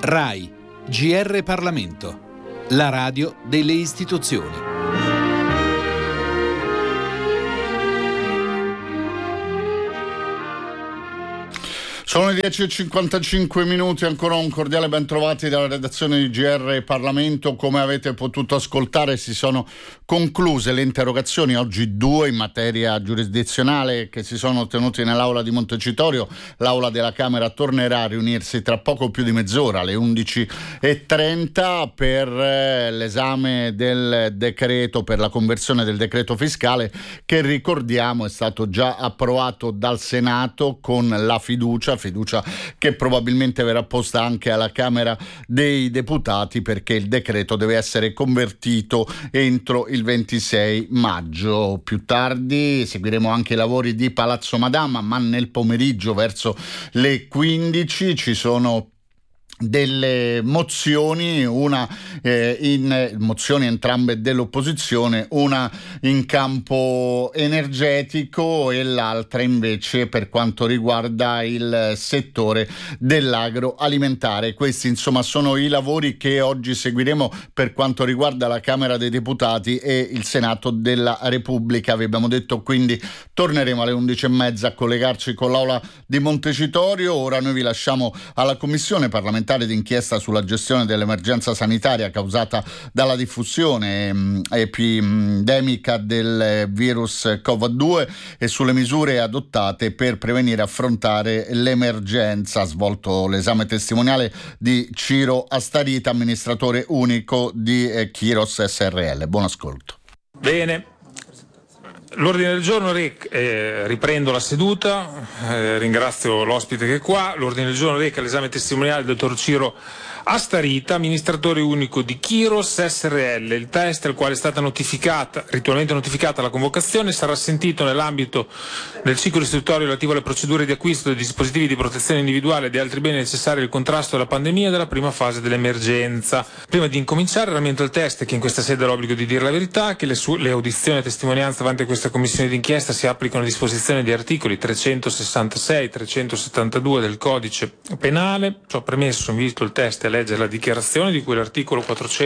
RAI, GR Parlamento, la radio delle istituzioni. Sono le 10:55, ancora un cordiale bentrovati dalla redazione di GR Parlamento. Come avete potuto ascoltare, si sono concluse le interrogazioni, oggi 2 in materia giurisdizionale, che si sono tenute nell'aula di Montecitorio. L'aula della Camera tornerà a riunirsi tra poco più di mezz'ora, alle 11:30, per l'esame del decreto, per la conversione del decreto fiscale, che ricordiamo è stato già approvato dal Senato con la fiducia che probabilmente verrà posta anche alla Camera dei Deputati, perché il decreto deve essere convertito entro il 26 maggio. Più tardi seguiremo anche i lavori di Palazzo Madama, ma nel pomeriggio verso le 15 ci sono delle mozioni, una mozioni entrambe dell'opposizione, una in campo energetico e l'altra invece per quanto riguarda il settore dell'agroalimentare. Questi insomma sono i lavori che oggi seguiremo per quanto riguarda la Camera dei Deputati e il Senato della Repubblica. Vi abbiamo detto quindi torneremo alle 11:30 a collegarci con l'aula di Montecitorio. Ora noi vi lasciamo alla Commissione parlamentare d'inchiesta sulla gestione dell'emergenza sanitaria causata dalla diffusione epidemica del virus Covid-2 e sulle misure adottate per prevenire e affrontare l'emergenza. Ha svolto l'esame testimoniale di Ciro Astarita, amministratore unico di Chiros SRL. Buon ascolto. Bene. L'ordine del giorno riprendo la seduta, ringrazio l'ospite che è qua. L'ordine del giorno reca l'esame testimoniale del dottor Ciro Astarita, amministratore unico di Chiros SRL. Il test al quale è stata ritualmente notificata la convocazione sarà sentito nell'ambito del ciclo istruttorio relativo alle procedure di acquisto dei dispositivi di protezione individuale e di altri beni necessari al contrasto della pandemia della prima fase dell'emergenza. Prima di incominciare rammento il test che in questa sede ha l'obbligo di dire la verità, che le audizioni e testimonianze davanti a questa commissione d'inchiesta si applicano a disposizione di articoli 366 e 372 del codice penale. Ciò premesso, invito il test a leggere la dichiarazione di cui l'articolo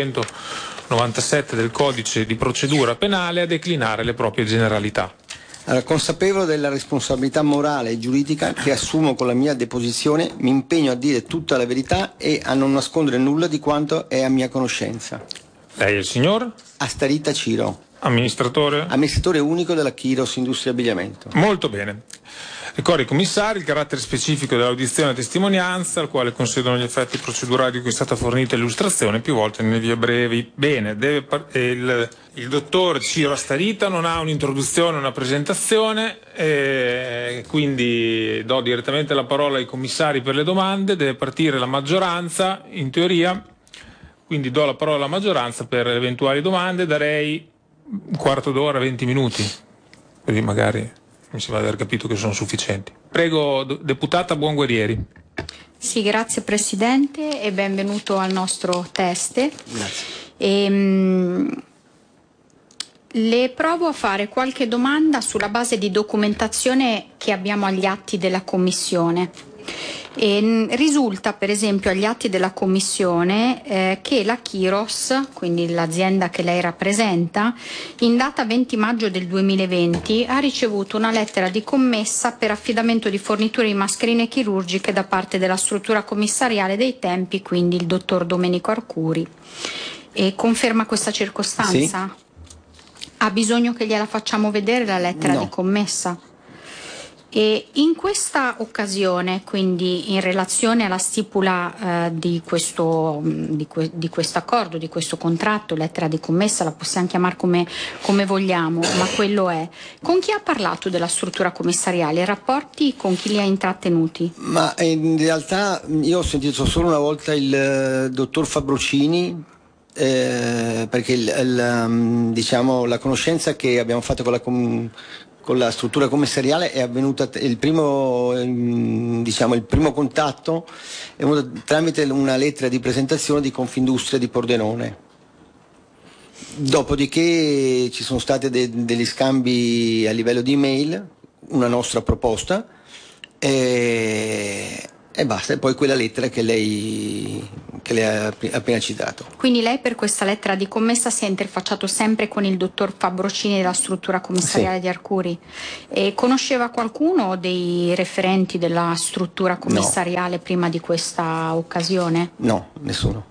497 del codice di procedura penale a declinare le proprie generalità. Allora, consapevole della responsabilità morale e giuridica che assumo con la mia deposizione, mi impegno a dire tutta la verità e a non nascondere nulla di quanto è a mia conoscenza. Lei è il signor? Astarita Ciro. Amministratore? Amministratore unico della Chiros Industria Abbigliamento. Molto bene. Ricordo ai commissari il carattere specifico dell'audizione e testimonianza, al quale concedono gli effetti procedurali di cui è stata fornita illustrazione più volte nelle vie brevi. Bene, il dottor Ciro Astarita non ha un'introduzione, una presentazione, quindi do direttamente la parola ai commissari per le domande. Deve partire la maggioranza, in teoria, quindi do la parola alla maggioranza per le eventuali domande. Darei un quarto d'ora, 20 minuti, così magari mi sembra di aver capito che sono sufficienti. Prego, deputata Buonguerrieri. Sì, grazie Presidente e benvenuto al nostro test. Grazie. Le provo a fare qualche domanda sulla base di documentazione che abbiamo agli atti della Commissione. Risulta per esempio agli atti della Commissione che la Chiros, quindi l'azienda che lei rappresenta, in data 20 maggio del 2020 ha ricevuto una lettera di commessa per affidamento di forniture di mascherine chirurgiche da parte della struttura commissariale dei tempi, quindi il dottor Domenico Arcuri. E conferma questa circostanza? Sì. Ha bisogno che gliela facciamo vedere la lettera di commessa? E in questa occasione, quindi in relazione alla stipula di questo accordo, di questo contratto, lettera di commessa, la possiamo chiamare come vogliamo, ma quello è. Con chi ha parlato della struttura commissariale? Rapporti con chi li ha intrattenuti? Ma in realtà io ho sentito solo una volta il dottor Fabrocini, perché la conoscenza che abbiamo fatto con la struttura commissariale è avvenuta il primo contatto è venuto tramite una lettera di presentazione di Confindustria di Pordenone. Dopodiché ci sono stati degli scambi a livello di email, una nostra proposta, E basta, e poi quella lettera che lei ha appena citato. Quindi lei per questa lettera di commessa si è interfacciato sempre con il dottor Fabrocini della struttura commissariale di Arcuri. E conosceva qualcuno dei referenti della struttura commissariale prima di questa occasione? No, nessuno.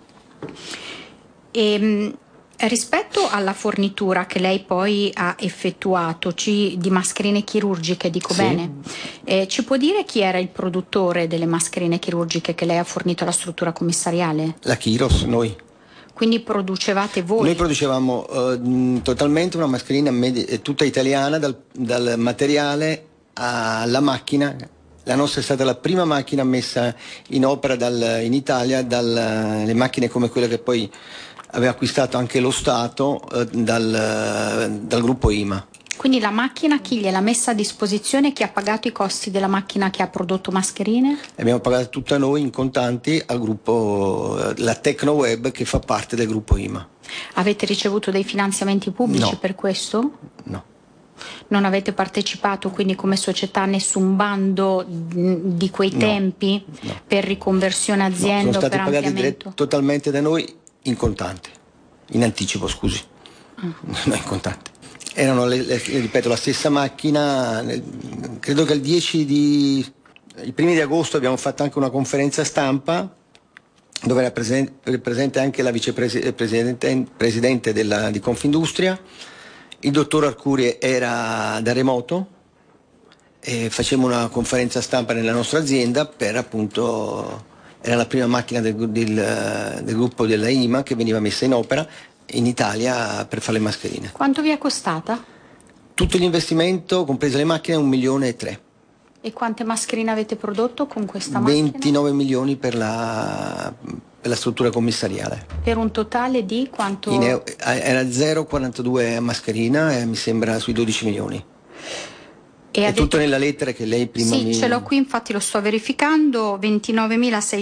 Rispetto alla fornitura che lei poi ha effettuato di mascherine chirurgiche, dico bene, ci può dire chi era il produttore delle mascherine chirurgiche che lei ha fornito alla struttura commissariale? La Chiros, noi. Quindi producevate voi? Noi producevamo totalmente una mascherina tutta italiana, dal materiale alla macchina. La nostra è stata la prima macchina messa in opera in Italia, le macchine come quelle che poi aveva acquistato anche lo Stato dal gruppo IMA. Quindi la macchina chi gliel'ha messa a disposizione? Chi ha pagato i costi della macchina che ha prodotto mascherine? Abbiamo pagato tutta noi in contanti al gruppo, la Tecnoweb, che fa parte del gruppo IMA. Avete ricevuto dei finanziamenti pubblici per questo? No. Non avete partecipato quindi come società a nessun bando di quei tempi per riconversione azienda o per ampliamento? Sono stati pagati totalmente da noi in contante, in anticipo, scusi. No, in contante. Erano, ripeto, la stessa macchina. Credo che i primi di agosto abbiamo fatto anche una conferenza stampa dove era presente anche la vicepresidente di Confindustria. Il dottor Arcuri era da remoto e facemmo una conferenza stampa nella nostra azienda per appunto. Era la prima macchina del gruppo della IMA che veniva messa in opera in Italia per fare le mascherine. Quanto vi è costata? Tutto l'investimento, comprese le macchine, 1,3 milioni. E quante mascherine avete prodotto con questa macchina? 29 milioni per la struttura commissariale. Per un totale di quanto? Era 0,42 a mascherina e mi sembra sui 12 milioni. È tutto nella lettera che lei prima ce l'ho qui, infatti lo sto verificando. 29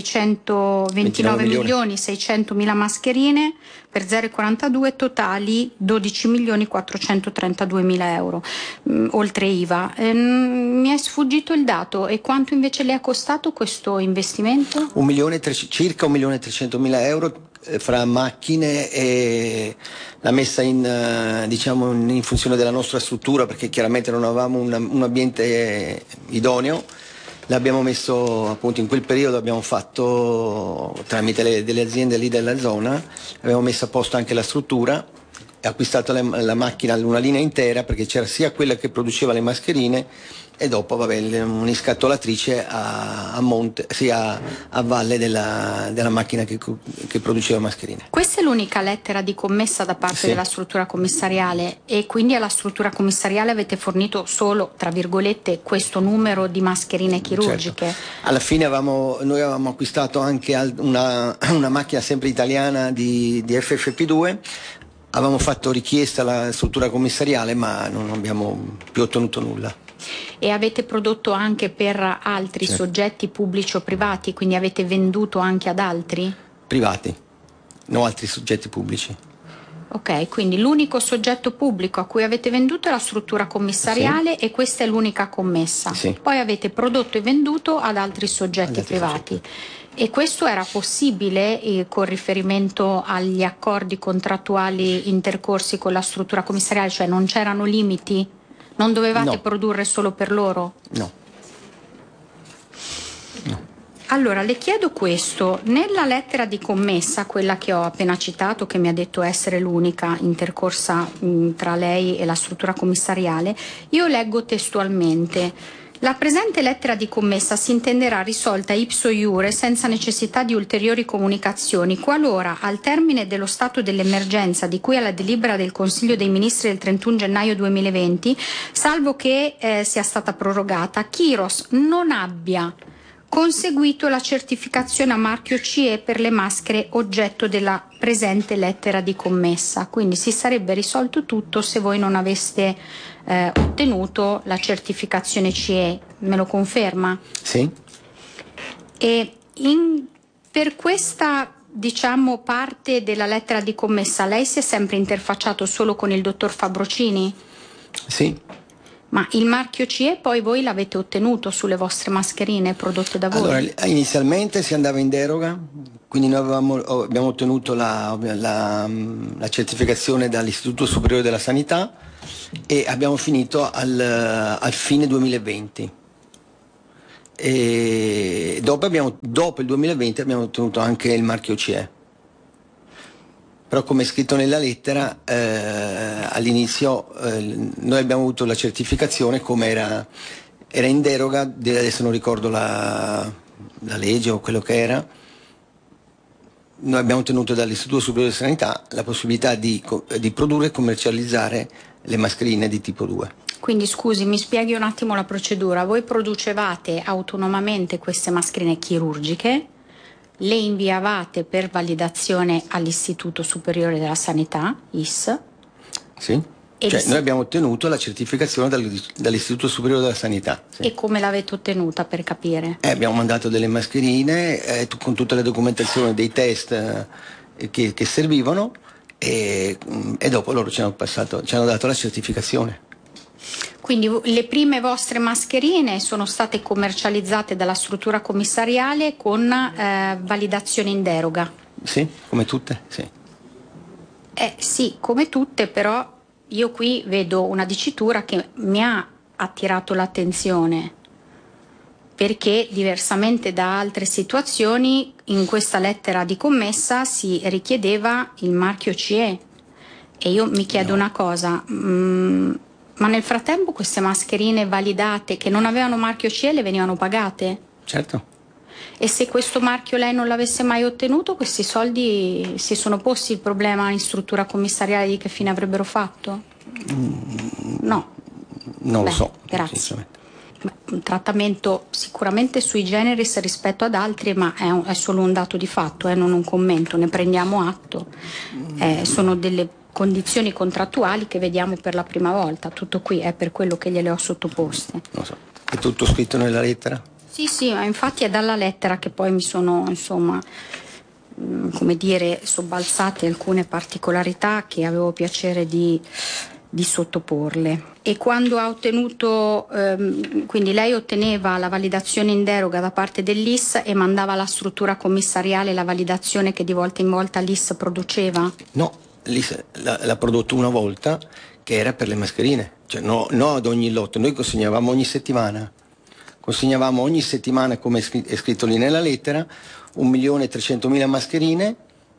milioni 600 mila mascherine per 0,42, totali 12 milioni 432 mila euro, oltre IVA. Mi è sfuggito il dato. E quanto invece le è costato questo investimento? Circa 1.300.000 euro fra macchine e la messa in funzione della nostra struttura, perché chiaramente non avevamo un ambiente idoneo. L'abbiamo messo appunto in quel periodo, abbiamo fatto tramite delle aziende lì della zona, abbiamo messo a posto anche la struttura e acquistato la macchina, una linea intera, perché c'era sia quella che produceva le mascherine e dopo un'iscattolatrice a valle della macchina che produceva mascherine. Questa è l'unica lettera di commessa da parte della struttura commissariale, e quindi alla struttura commissariale avete fornito solo, tra virgolette, questo numero di mascherine chirurgiche? Certo. Alla fine noi avevamo acquistato anche una macchina sempre italiana di FFP2. Avevamo fatto richiesta alla struttura commissariale, ma non abbiamo più ottenuto nulla. E avete prodotto anche per altri soggetti pubblici o privati, quindi avete venduto anche ad altri? Privati, no, altri soggetti pubblici. Ok, quindi l'unico soggetto pubblico a cui avete venduto è la struttura commissariale e questa è l'unica commessa. Poi avete prodotto e venduto ad altri soggetti privati. E questo era possibile con riferimento agli accordi contrattuali intercorsi con la struttura commissariale, cioè non c'erano limiti? Non dovevate produrre solo per loro? No. Allora, le chiedo questo. Nella lettera di commessa, quella che ho appena citato, che mi ha detto essere l'unica intercorsa tra lei e la struttura commissariale, io leggo testualmente: la presente lettera di commessa si intenderà risolta ipso iure senza necessità di ulteriori comunicazioni, qualora al termine dello stato dell'emergenza di cui alla delibera del Consiglio dei Ministri del 31 gennaio 2020, salvo che sia stata prorogata, Chiros non abbia conseguito la certificazione a marchio CE per le maschere oggetto della presente lettera di commessa. Quindi si sarebbe risolto tutto se voi non aveste ottenuto la certificazione CE. Me lo conferma? Sì. E per questa parte della lettera di commessa lei si è sempre interfacciato solo con il dottor Fabrocini? Sì. Ma il marchio CE poi voi l'avete ottenuto sulle vostre mascherine prodotte da voi? Allora, inizialmente si andava in deroga, quindi noi abbiamo ottenuto la certificazione dall'Istituto Superiore della Sanità e abbiamo finito al fine 2020. E dopo il 2020 abbiamo ottenuto anche il marchio CE. Però come è scritto nella lettera, all'inizio noi abbiamo avuto la certificazione come era in deroga, adesso non ricordo la legge o quello che era. Noi abbiamo ottenuto dall'Istituto Superiore di Sanità la possibilità di produrre e commercializzare le mascherine di tipo 2. Quindi scusi, mi spieghi un attimo la procedura. Voi producevate autonomamente queste mascherine chirurgiche, le inviavate per validazione all'Istituto Superiore della Sanità, IS? Sì. Noi abbiamo ottenuto la certificazione dall'Istituto Superiore della Sanità. Sì. E come l'avete ottenuta, per capire? Abbiamo mandato delle mascherine con tutte le documentazioni dei test che servivano e dopo loro ci hanno dato la certificazione. Quindi le prime vostre mascherine sono state commercializzate dalla struttura commissariale con validazione in deroga? Sì, come tutte, sì. Sì, come tutte, però io qui vedo una dicitura che mi ha attirato l'attenzione, perché diversamente da altre situazioni in questa lettera di commessa si richiedeva il marchio CE e io mi chiedo una cosa, ma nel frattempo queste mascherine validate che non avevano marchio CE le venivano pagate? Certo. E se questo marchio lei non l'avesse mai ottenuto, questi soldi si sono posti il problema in struttura commissariale di che fine avrebbero fatto? No. Non lo so. Grazie. Un trattamento sicuramente sui generis rispetto ad altri, ma è solo un dato di fatto, non un commento, ne prendiamo atto. Sono delle condizioni contrattuali che vediamo per la prima volta, tutto qui, è per quello che gliele ho sottoposte. Non so. È tutto scritto nella lettera? Sì, infatti è dalla lettera che poi mi sono, sobbalzate alcune particolarità che avevo piacere di sottoporle. E quando ha ottenuto, quindi lei otteneva la validazione in deroga da parte dell'IS e mandava alla struttura commissariale la validazione che di volta in volta l'IS produceva? No, l'IS l'ha prodotto una volta, che era per le mascherine, cioè no ad ogni lotto, noi consegnavamo ogni settimana, come è scritto lì nella lettera, 1.300.000 mascherine,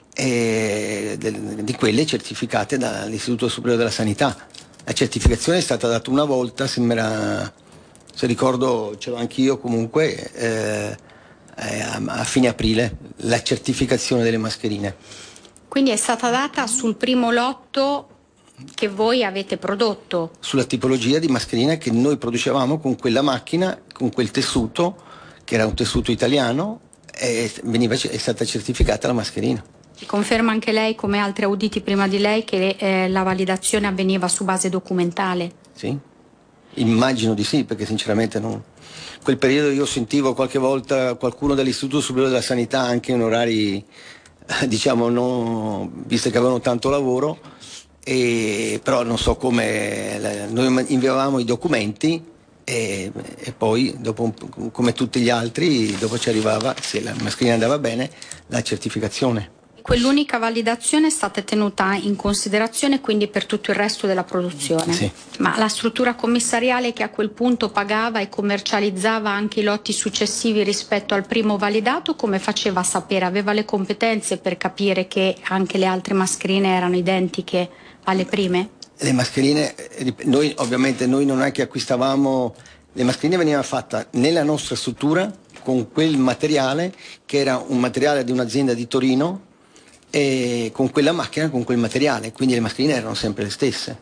di quelle certificate dall'Istituto Superiore della Sanità. La certificazione è stata data una volta, se ricordo, ce l'ho anch'io comunque, a fine aprile, la certificazione delle mascherine. Quindi è stata data sul primo lotto che voi avete prodotto? Sulla tipologia di mascherina che noi producevamo con quella macchina, con quel tessuto, che era un tessuto italiano, è stata certificata la mascherina. Conferma anche lei, come altri auditi prima di lei, che la validazione avveniva su base documentale? Sì, immagino di sì, perché sinceramente non. Quel periodo io sentivo qualche volta qualcuno dall'Istituto Superiore della Sanità, anche in orari, visto che avevano tanto lavoro, però non so come, noi inviavamo i documenti e poi, dopo, come tutti gli altri, dopo ci arrivava, se la mascherina andava bene, la certificazione. Quell'unica validazione è stata tenuta in considerazione quindi per tutto il resto della produzione? Sì. Ma la struttura commissariale che a quel punto pagava e commercializzava anche i lotti successivi rispetto al primo validato, come faceva a sapere? Aveva le competenze per capire che anche le altre mascherine erano identiche alle prime? Le mascherine, noi non è che acquistavamo, le mascherine venivano fatte nella nostra struttura con quel materiale che era un materiale di un'azienda di Torino, e con quella macchina, con quel materiale, quindi le mascherine erano sempre le stesse.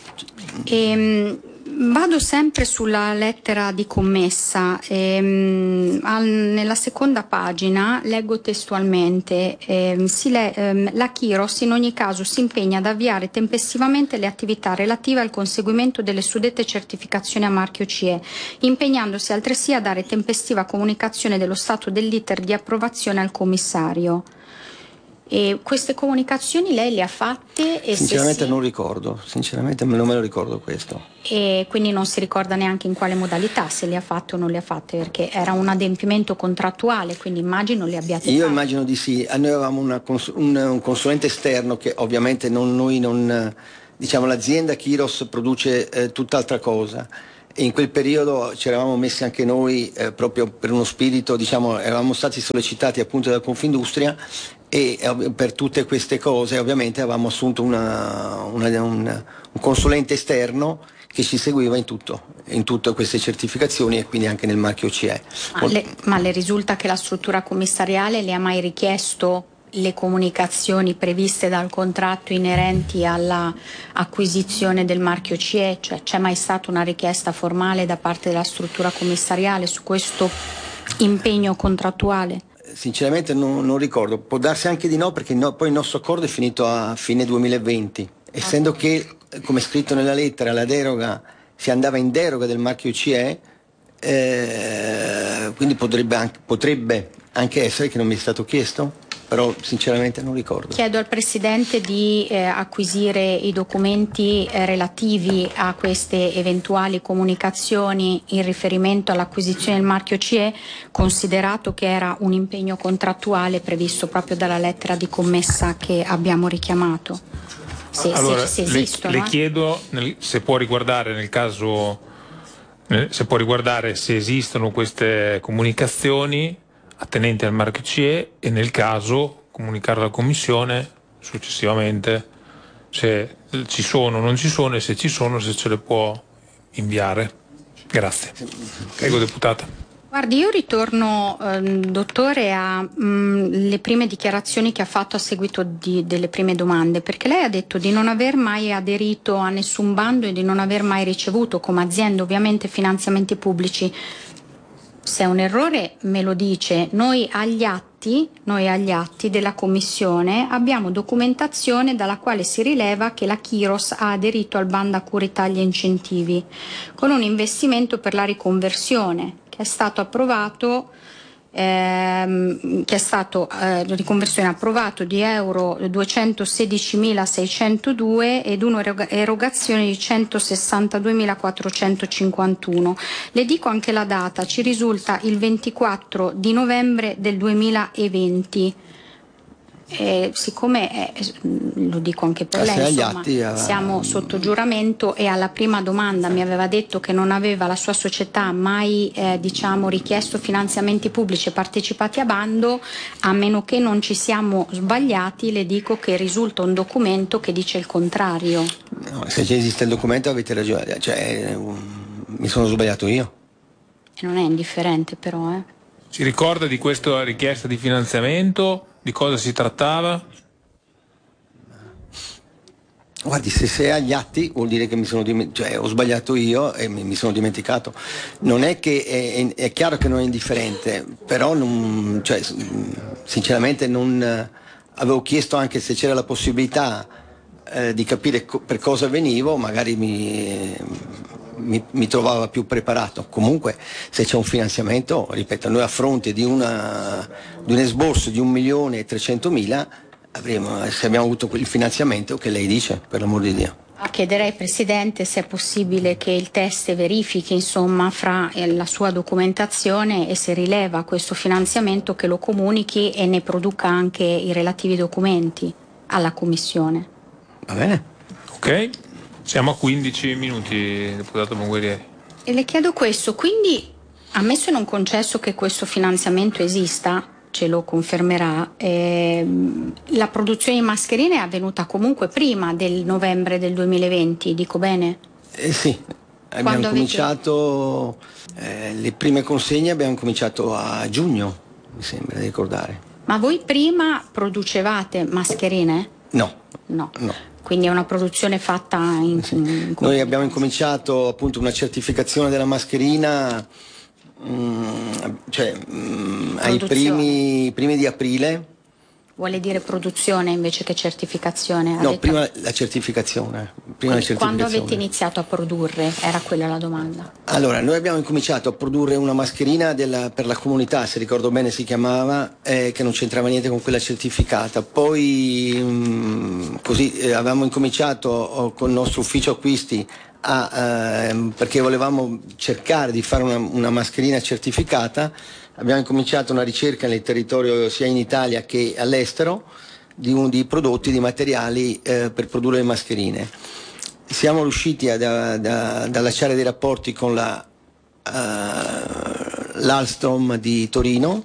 Vado sempre sulla lettera di commessa, nella seconda pagina leggo testualmente, la Chiros in ogni caso si impegna ad avviare tempestivamente le attività relative al conseguimento delle suddette certificazioni a marchio CE, impegnandosi altresì a dare tempestiva comunicazione dello stato dell'iter di approvazione al commissario. E queste comunicazioni lei le ha fatte? E sinceramente sì, non ricordo, sinceramente non me lo ricordo questo. e quindi non si ricorda neanche in quale modalità, se le ha fatte o non le ha fatte, perché era un adempimento contrattuale, quindi immagino le abbiate fatte. Io immagino di sì. Noi avevamo un consulente esterno che ovviamente diciamo, l'azienda Chiros produce tutt'altra cosa. E in quel periodo ci eravamo messi anche noi proprio per uno spirito, diciamo, eravamo stati sollecitati appunto da Confindustria e per tutte queste cose ovviamente avevamo assunto un consulente esterno che ci seguiva in tutte queste certificazioni e quindi anche nel marchio CE. Ma le risulta che la struttura commissariale le ha mai richiesto le comunicazioni previste dal contratto inerenti alla acquisizione del marchio CE? Cioè, c'è mai stata una richiesta formale da parte della struttura commissariale su questo impegno contrattuale? Sinceramente non ricordo, può darsi anche di no perché poi il nostro accordo è finito a fine 2020, essendo che, come scritto nella lettera, la deroga si andava in deroga del marchio CE, quindi potrebbe anche essere che non mi è stato chiesto, però sinceramente non ricordo. Chiedo al Presidente di acquisire i documenti relativi a queste eventuali comunicazioni in riferimento all'acquisizione del marchio CE, considerato che era un impegno contrattuale previsto proprio dalla lettera di commessa che abbiamo richiamato. Se esistono, le chiedo se può riguardare nel caso, se può riguardare se esistono queste comunicazioni attenenti al marchio CE e nel caso comunicare alla Commissione successivamente se ci sono o non ci sono e se ci sono se ce le può inviare. Grazie. Prego, deputata. Guardi, io ritorno, dottore, alle prime dichiarazioni che ha fatto a seguito delle prime domande, perché lei ha detto di non aver mai aderito a nessun bando e di non aver mai ricevuto come azienda ovviamente finanziamenti pubblici. Se è un errore me lo dice. Noi agli atti della Commissione abbiamo documentazione dalla quale si rileva che la Chiros ha aderito al bando a Cura Italia Incentivi con un investimento per la riconversione che è stato approvato riconversione approvato di euro 216.602 ed un'erogazione di 162.451. Le dico anche la data, ci risulta il 24 di novembre del 2020. Siccome lo dico anche per lei, insomma, siamo sotto giuramento e alla prima domanda mi aveva detto che non aveva la sua società mai richiesto finanziamenti pubblici e partecipati a bando, a meno che non ci siamo sbagliati, le dico che risulta un documento che dice il contrario. No, se esiste il documento avete ragione, cioè mi sono sbagliato io. E non è indifferente però. Ci ricorda di questa richiesta di finanziamento? Di cosa si trattava? Guardi, se è agli atti vuol dire che ho sbagliato io e mi sono dimenticato. Non è che è chiaro che non è indifferente, però sinceramente non avevo chiesto anche se c'era la possibilità di capire per cosa venivo, magari mi trovava più preparato. Comunque se c'è un finanziamento, ripeto, noi a fronte di un esborso di 1.300.000 se abbiamo avuto quel finanziamento che lei dice, per l'amor di Dio. Chiederei, Presidente, se è possibile che il test verifichi insomma fra la sua documentazione e se rileva questo finanziamento che lo comunichi e ne produca anche i relativi documenti alla Commissione. Va bene. Ok. Siamo a 15 minuti, deputato Bonguerieri. E le chiedo questo, quindi, ammesso e non concesso che questo finanziamento esista, ce lo confermerà, la produzione di mascherine è avvenuta comunque prima del novembre del 2020, dico bene? Sì, abbiamo cominciato, le prime consegne abbiamo cominciato a giugno, mi sembra di ricordare. Ma voi prima producevate mascherine? No. Quindi è una produzione fatta in Noi abbiamo incominciato appunto una certificazione della mascherina ai primi di aprile, Vuole dire produzione invece che certificazione? No, prima la certificazione. Quando avete iniziato a produrre? Era quella la domanda. Allora, noi abbiamo incominciato a produrre una mascherina per la comunità, se ricordo bene si chiamava, che non c'entrava niente con quella certificata. Poi avevamo incominciato con il nostro ufficio acquisti perché volevamo cercare di fare una mascherina certificata. Abbiamo incominciato una ricerca nel territorio sia in Italia che all'estero di prodotti, di materiali per produrre le mascherine. Siamo riusciti ad allacciare dei rapporti con l'Alstom di Torino,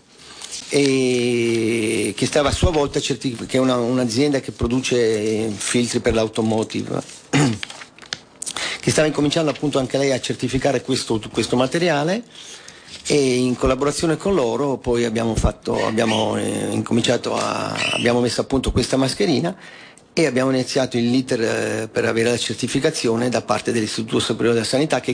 e che stava a sua volta che è un'azienda che produce filtri per l'automotive, che stava incominciando appunto anche lei a certificare questo materiale, e in collaborazione con loro poi abbiamo messo a punto questa mascherina e abbiamo iniziato l'iter per avere la certificazione da parte dell'Istituto Superiore della Sanità, che